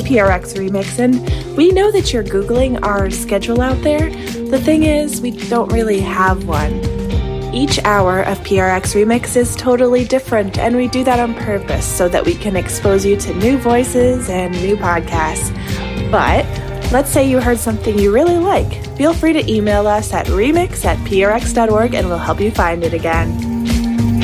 PRX Remix, and we know that you're Googling our schedule out there. The thing is, we don't really have one. Each hour of PRX Remix is totally different, and we do that on purpose so that we can expose you to new voices and new podcasts. But let's say you heard something you really like. Feel free to email us at remix@prx.org and we'll help you find it again.